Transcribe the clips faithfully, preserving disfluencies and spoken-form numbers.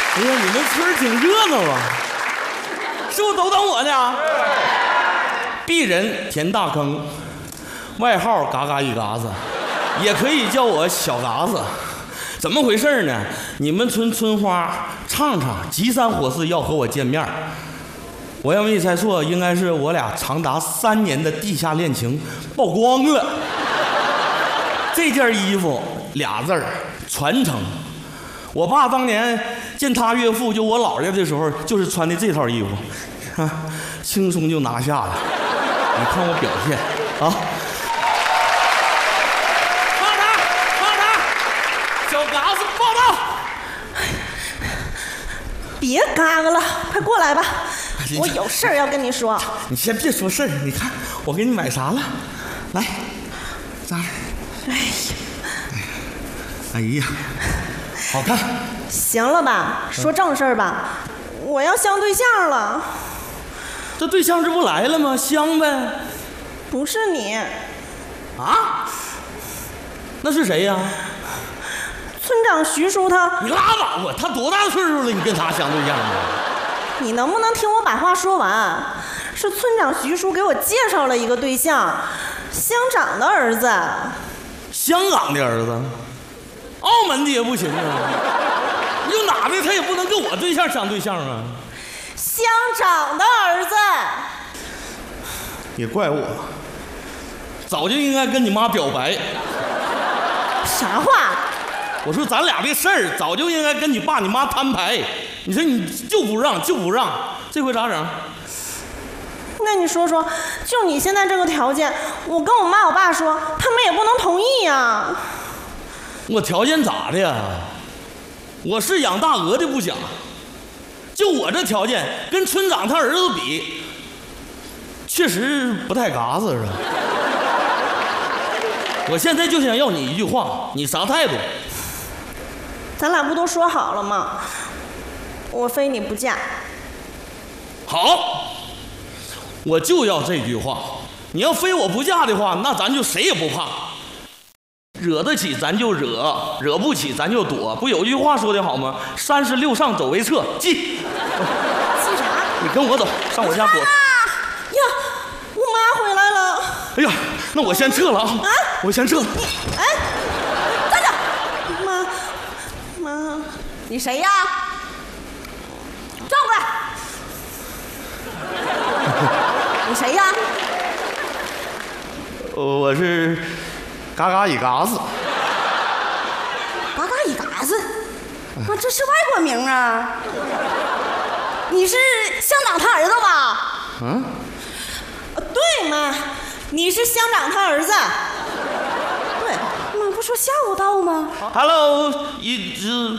哎呀，你们村挺热闹啊，是不是都等我呢？鄙人田大坑，外号嘎嘎一嘎子，也可以叫我小嘎子。怎么回事呢？你们村村花畅畅急三火四要和我见面，我要没猜错，应该是我俩长达三年的地下恋情曝光了。这件衣服俩字儿传承。我爸当年见他岳父就我姥爷的时候，就是穿的这套衣服，啊，轻松就拿下了。你看我表现啊！报他，报他，小嘎子报道。 别嘎嘎了，快过来吧，我有事儿要跟你说。 你先别说事儿，你看我给你买啥了？来，咋？ 哎呀， 哎呀，好看。 行了吧，说正事儿吧，我要相对象了。 这对象这不来了吗？相呗。 不是你。 啊？那是谁呀？ 村长徐叔他。 你拉倒吧，他多大岁数了？你跟他相对象啊？ 你能不能听我把话说完？是村长徐叔给我介绍了一个对象，乡长的儿子。 香港的儿子？澳门的也不行啊？有哪的他也不能跟我对象相对象啊？ 乡长的儿子。 也怪我，早就应该跟你妈表白。 啥话？ 我说咱俩的事儿早就应该跟你爸你妈摊牌，你说你就不让就不让，这回咋整？ 那你说说，就你现在这个条件，我跟我妈我爸说，他们也不能同意呀。 我条件咋的呀？我是养大鹅的不假，就我这条件跟村长他儿子比，确实不太嘎子是吧？我现在就想要你一句话，你啥态度？ 咱俩不都说好了吗？我非你不嫁。 好，我就要这句话。你要非我不嫁的话，那咱就谁也不怕。惹得起咱就惹，惹不起咱就躲。不有句话说的好吗？三十六上走为策，记。 记啥？ 你跟我走，上我家躲。 呀，我妈回来了。 哎呀，那我先撤了啊！ 啊， 我先撤。 哎，站着！妈，妈， 你谁呀？转过来！你谁呀？ 我是嘎嘎一嘎子。 嘎嘎一嘎子，啊，这是外国名啊！你是乡长他儿子吧？ 嗯。 对妈，你是乡长他儿子。 对，妈不说下午到吗 ？Hello， 一只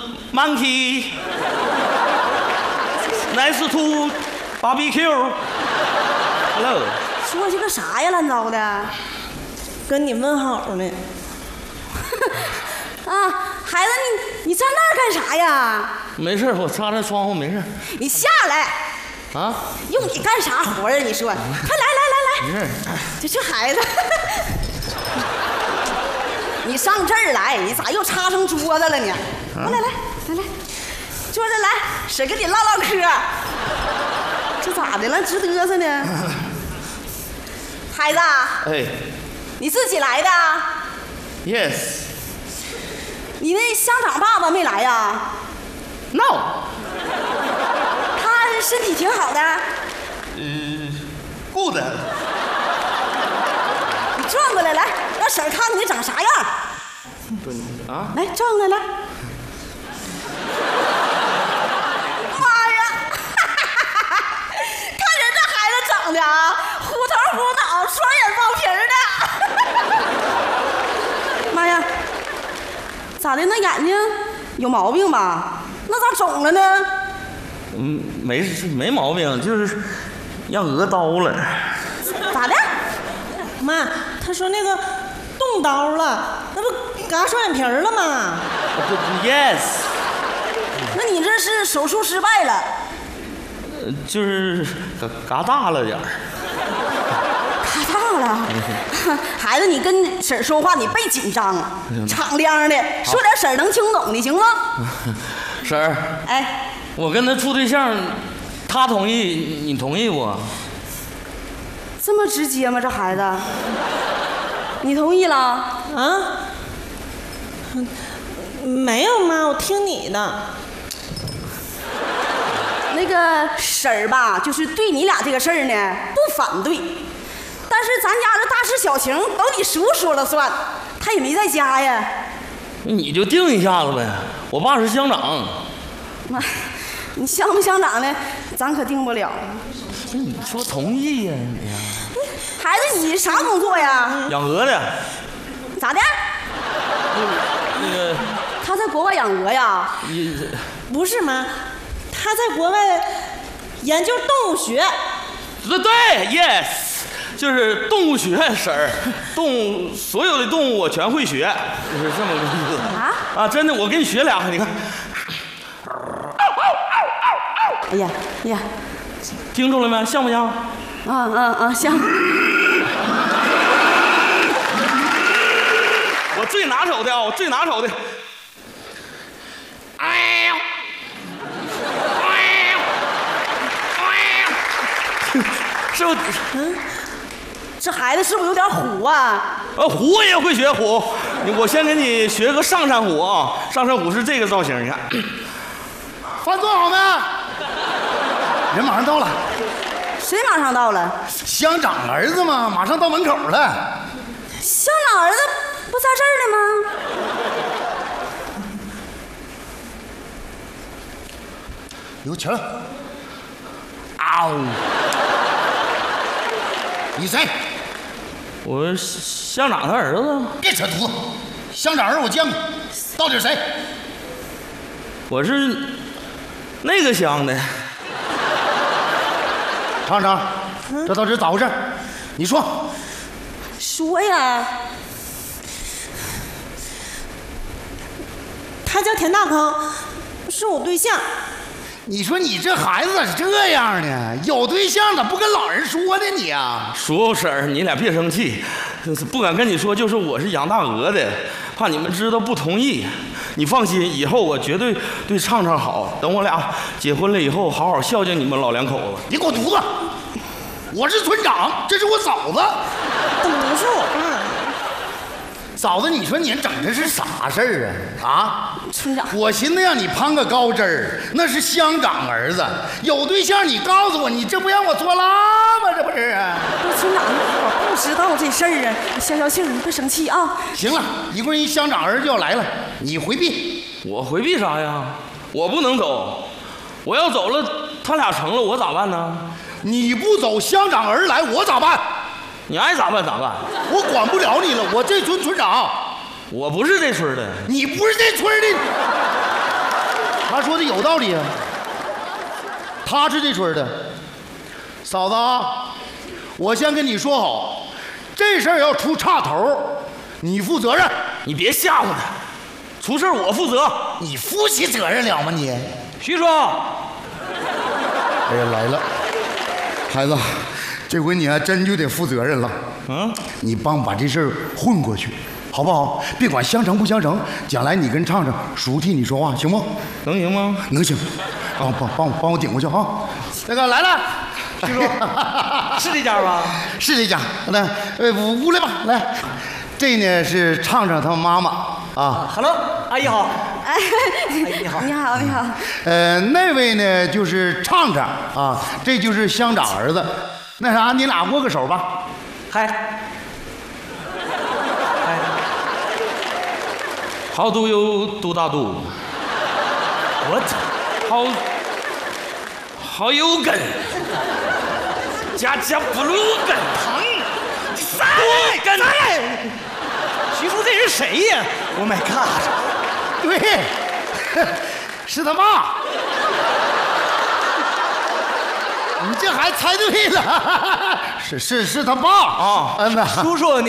monkey。Nice to barbecue。Hello。 说些个啥呀，乱糟的？ 跟你问好呢。 啊，孩子，你你站那儿干啥呀？ 没事，我擦擦窗户，没事。 你下来。 啊？ 用你干啥活啊？你说，快来来来来。 没事。 这这孩子，你上这儿来，你咋又插上桌子了呢？来来来来来，坐这来，婶跟你唠唠嗑。这咋的了？直嘚瑟呢？孩子。 哎。 你自己来的 ？Yes。 你那乡长爸爸没来呀 ？No。 他身体挺好的。 嗯 ，good。 你转过来，来，让婶看看你长啥样。 啊？ 来，转过来，来。妈呀！看人这孩子长的啊，虎头虎脑，双眼包皮的。妈呀！咋的？那眼睛有毛病吧？那咋肿了呢？ 嗯，没事，没毛病，就是让讹刀了。 咋的？ 妈，他说那个动刀了，那不嘎双眼皮了吗 ？Yes。 那你这是手术失败了？ 呃，就是嘎嘎大了点儿。 嘎大了？孩子，你跟婶说话你别紧张，敞亮的，说点婶能听懂的，行吗？ 婶儿。 哎。 我跟他处对象，他同意，你同意不？ 这么直接吗？这孩子，你同意了？ 啊？没有妈，我听你的。 那个婶儿吧，就是对你俩这个事儿呢不反对，但是咱家这大事小情都你叔说了算，他也没在家呀。 你就定一下子呗。我爸是乡长。 妈，你乡不乡长的，咱可定不了。 你说同意呀、你呀？ 孩子，你啥工作呀？ 养鹅的。 咋的？ 那个， 他在国外养鹅呀？ 你不是妈，他在国外研究动物学。 对对 ，yes， 就是动物学婶儿，动物所有的动物我全会学，就是这么个意思。 啊？ 啊，真的，我给你学俩，你看。 哎呀哎呀， 听出来没？像不像？ 啊啊啊，像。 我最拿手的啊，我最拿手的。哎呦！哎呦！哎呦！是不是？ 嗯，这孩子是不是有点虎啊？ 呃，虎我也会学虎。我先给你学个上山虎啊，上山虎是这个造型，你看。 饭做好没？人马上到了。 谁马上到了？ 乡长儿子嘛，马上到门口了。 乡长儿子不在这儿呢吗？ 有请。 嗷！ 你谁？ 我乡长他儿子。 别扯犊子！乡长儿子我见过，到底是谁？ 我是那个乡的。 厂长，这到底咋回事？你说。 说呀。 他叫田大坑，是我对象。 你说你这孩子咋是这样呢？有对象咋不跟老人说呢你啊？ 叔婶儿，你俩别生气，不敢跟你说，就是我是养大鹅的，怕你们知道不同意。你放心，以后我绝对对畅畅好。等我俩结婚了以后，好好孝敬你们老两口子。 你滚犊子！我是村长，这是我嫂子。 不是我爸。 嫂子，你说你整的是啥事儿啊？啊！ 村长， 我寻思让你攀个高枝儿，那是乡长儿子，有对象你告诉我，你这不让我作拉吗？这不是啊？ 这村长，我不知道这事儿啊，你消消气儿，你别生气啊。 行了，一会儿人乡长儿子就要来了，你回避。 我回避啥呀？我不能走，我要走了，他俩成了，我咋办呢？ 你不走，乡长儿来，我咋办？ 你爱咋办咋办， 我管不了你了，我这村村长。 我不是这村的。 你不是这村的。他说的有道理啊。他是这村的。嫂子啊，我先跟你说好，这事儿要出岔头，你负责任。 你别吓唬他，出事我负责。 你负起责任了吗你？ 徐叔。 哎呀，来了，孩子，这回你还真就得负责任了。 嗯， 你帮我把这事儿混过去，好不好？别管相成不相成，将来你跟畅畅叔替你说话，行不？ 能行吗？ 能行。帮帮帮我帮我顶过去啊！那个来了，徐叔， 是这家吧？ 是这家。来，呃，屋来吧，来。这呢是畅畅他妈妈啊。 Hello， 阿姨好。 哎， 你好， 你好，你好。 呃，那位呢就是畅畅啊，这就是乡长儿子。那啥，你俩握个手吧。 嗨。嗨。 How do you do that do? What? How How you 跟？加加不鲁跟疼。三跟。 徐叔，这是谁呀 ？Oh my god！ 对，是他妈。你这还猜对了，是是是他爸啊！ 嗯呐， 叔叔你。